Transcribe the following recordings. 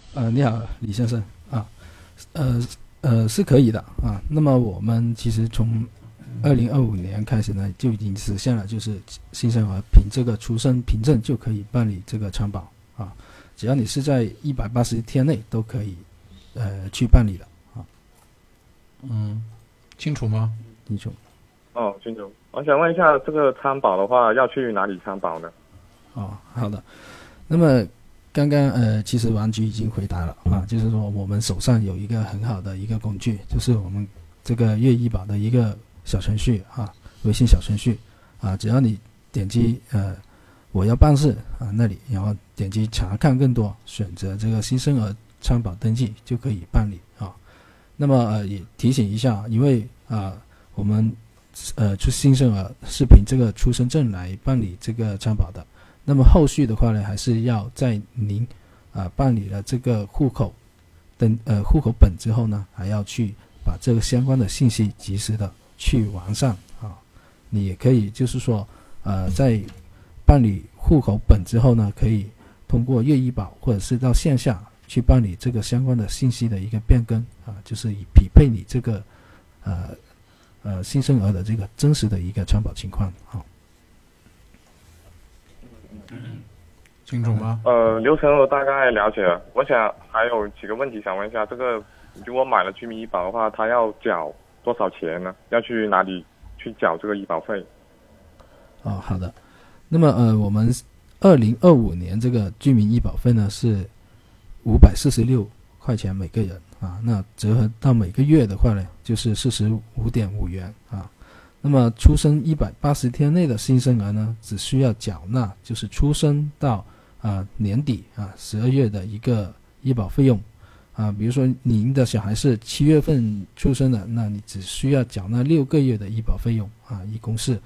你好，李先生啊，是可以的啊。那么我们其实从2025年开始呢，就已经实现了，就是新生儿凭这个出生凭证就可以办理这个参保啊，只要你是在180天内都可以去办理的啊。 清楚吗？ 清楚。 清楚。我想问一下，这个参保的话要去哪里参保呢？ 好的。那么刚刚其实王局已经回答了啊，就是说我们手上有一个很好的一个工具，就是我们这个粤医保的一个小程序啊，微信小程序啊，只要你点击我要办事啊那里，然后点击查看更多，选择这个新生儿参保登记就可以办理啊。那么也提醒一下，因为我们出新生儿是凭这个出生证来办理这个参保的。那么后续的话呢，还是要在您办理了这个户口本之后呢，还要去把这个相关的信息及时的去完善啊。你也可以就是说在办理户口本之后呢，可以通过粤医保或者是到线下去办理这个相关的信息的一个变更啊，就是以匹配你这个新生儿的这个真实的一个参保情况啊。 清楚吗？ 流程我大概了解了。我想还有几个问题想问一下，这个如果买了居民医保的话，他要缴多少钱呢？要去哪里去缴这个医保费？ 好的。那么我们2025年这个居民医保费呢是546块钱每个人啊，那折合到每个月的话呢，就是45.5元啊。那么出生180天内的新生儿呢，只需要缴纳就是出生到年底12月的一个医保费用啊。比如说您的小孩是7月份出生的，那你只需要缴纳6个月的医保费用啊，一共是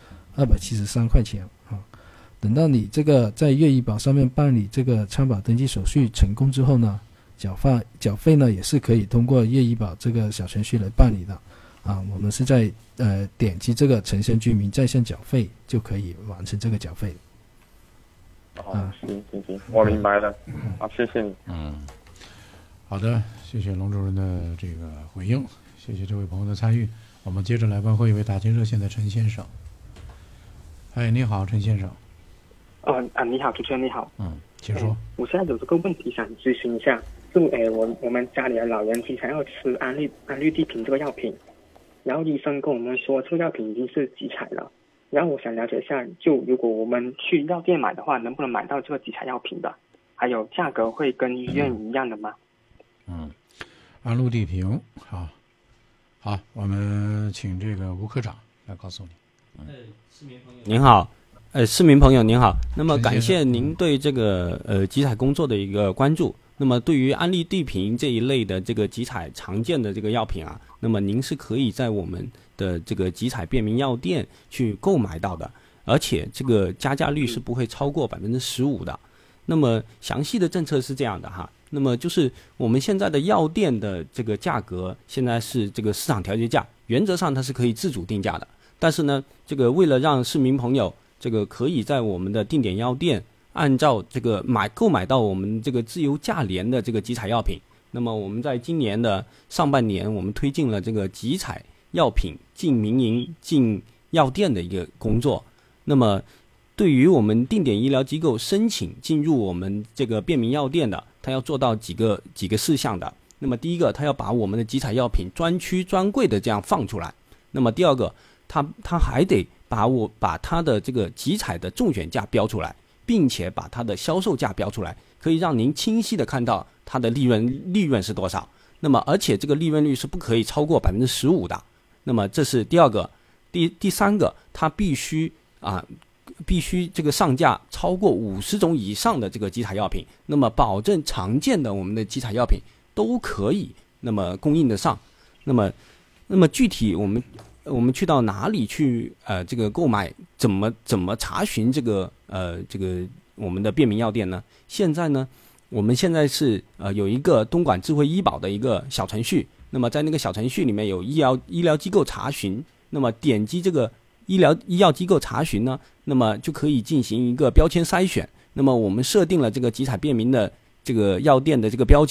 273块钱啊。等到你这个在粤医保上面办理这个参保登记手续成功之后呢，缴费呢也是可以通过粤医保这个小程序来办理的啊。我们是在点击这个城乡居民在线缴费就可以完成这个缴费。 行，我明白了。好，谢谢你。 好的，谢谢龙主任的这个回应，谢谢这位朋友的参与。我们接着来问候一位打进热线的陈先生。你好，陈先生。 你好，主持人你好。 请说。 我现在有这个问题想咨询一下，我们家里的老人经常要吃安利地平这个药品，然后医生跟我们说这个药品已经是集采了，然后我想了解一下，就如果我们去药店买的话，能不能买到这个集采药品的？还有价格会跟医院一样的吗？ 安陆地平，好，我们请这个吴科长来告诉你。 您好，市民朋友您好，那么感谢您对这个集采工作的一个关注。那么对于安利地平这一类的这个集采常见的这个药品那么您是可以在我们的这个集采便民药店去购买到的，而且这个加价率是不会超过15%的。那么详细的政策是这样的那么就是我们现在的药店的这个价格现在是这个市场调节价，原则上它是可以自主定价的，但是呢，这个为了让市民朋友这个可以在我们的定点药店按照这个购买到我们这个自由价廉的这个集采药品，那么我们在今年的上半年，我们推进了这个集采药品进民营进药店的一个工作。那么对于我们定点医疗机构申请进入我们这个便民药店的，它要做到几个事项的。那么第一个，它要把我们的集采药品专区专柜的这样放出来。那么第二个，它还得把它的这个集采的中选价标出来，并且把它的销售价标出来，可以让您清晰的看到它的利润是多少。那么而且这个利润率是不可以超过15%的。那么这是第二个。第三个，它必须这个上架超过50种以上的这个集采药品，那么保证常见的我们的集采药品都可以那么供应得上。那么具体我们去到哪里去这个购买，怎么查询这个我们的便民药店呢？现在呢，我们现在是有一个东莞智慧医保的一个小程序，那么在那个小程序里面有医疗机构查询，那么点击这个医药机构查询呢，那么就可以进行一个标签筛选。那么我们设定了这个集采便民的这个药店的这个标